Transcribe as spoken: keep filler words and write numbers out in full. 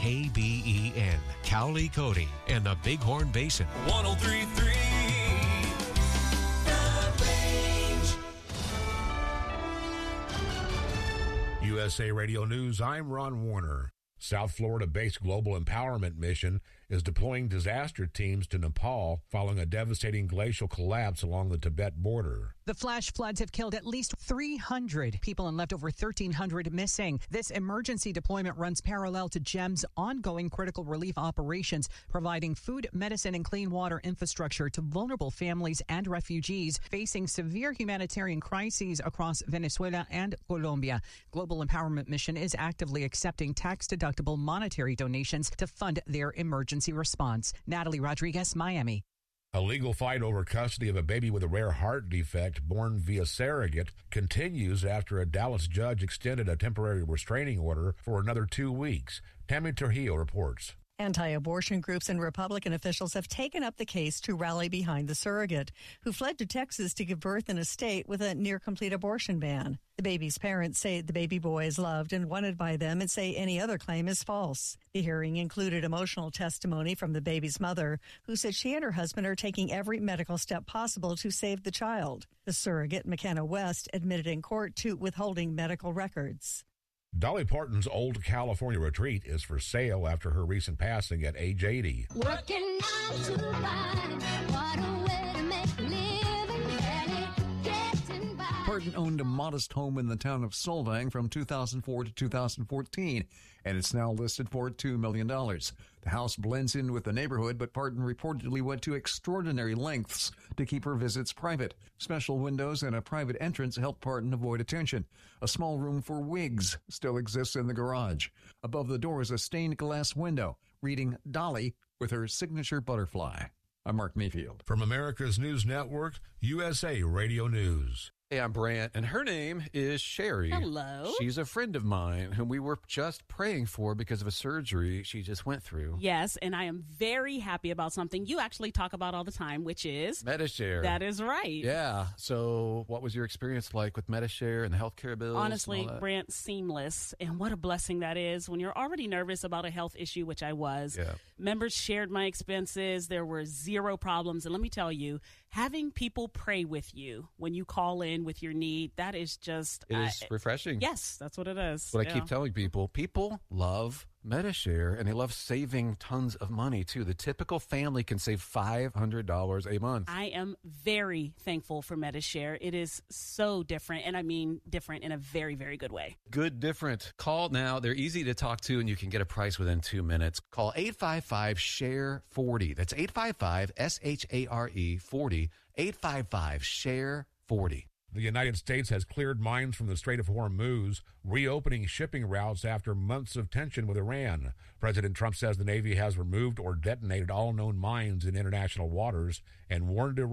K B E N, Cowley, Cody, and the Bighorn Basin. one oh three point three The Range. U S A Radio News, I'm Ron Warner. South Florida-based Global Empowerment Mission is deploying disaster teams to Nepal following a devastating glacial collapse along the Tibet border. The flash floods have killed at least three hundred people and left over thirteen hundred missing. This emergency deployment runs parallel to GEM's ongoing critical relief operations, providing food, medicine, and clean water infrastructure to vulnerable families and refugees facing severe humanitarian crises across Venezuela and Colombia. Global Empowerment Mission is actively accepting tax-deductible monetary donations to fund their emergency response. Natalie Rodriguez, Miami. A legal fight over custody of a baby with a rare heart defect born via surrogate continues after a Dallas judge extended a temporary restraining order for another two weeks. Tammy Trujillo reports. Anti-abortion groups and Republican officials have taken up the case to rally behind the surrogate, who fled to Texas to give birth in a state with a near-complete abortion ban. The baby's parents say the baby boy is loved and wanted by them and say any other claim is false. The hearing included emotional testimony from the baby's mother, who said she and her husband are taking every medical step possible to save the child. The surrogate, McKenna West, admitted in court to withholding medical records. Dolly Parton's old California retreat is for sale after her recent passing at age eighty. Working nine to five, what a way to make a living, barely getting by. Parton owned a modest home in the town of Solvang from two thousand four to two thousand fourteen, and it's now listed for two million dollars. The house blends in with the neighborhood, but Parton reportedly went to extraordinary lengths to keep her visits private. Special windows and a private entrance help Parton avoid attention. A small room for wigs still exists in the garage. Above the door is a stained glass window reading Dolly with her signature butterfly. I'm Mark Mayfield. From America's News Network, U S A Radio News. Hey, I'm Brant, and her name is Sherry. Hello. She's a friend of mine whom we were just praying for because of a surgery she just went through. Yes, and I am very happy about something you actually talk about all the time, which is Medi-Share. That is right. Yeah. So what was your experience like with Medi-Share and the healthcare bills? Honestly, Brant, seamless. And what a blessing that is when you're already nervous about a health issue, which I was. Yeah. Members shared my expenses. There were zero problems. And let me tell you, having people pray with you when you call in with your need, that is just... It is uh, refreshing. Yes, that's what it is. What yeah. I keep telling people, people love Medi-Share, and they love saving tons of money, too. The typical family can save five hundred dollars a month. I am very thankful for Medi-Share. It is so different, and I mean different in a very, very good way. Good different. Call now. They're easy to talk to, and you can get a price within two minutes. Call eight five five, S H A R E, forty. That's eight five five, S H A R E, forty. eight five five, S H A R E, forty. The United States has cleared mines from the Strait of Hormuz, reopening shipping routes after months of tension with Iran. President Trump says the Navy has removed or detonated all known mines in international waters and warned Iran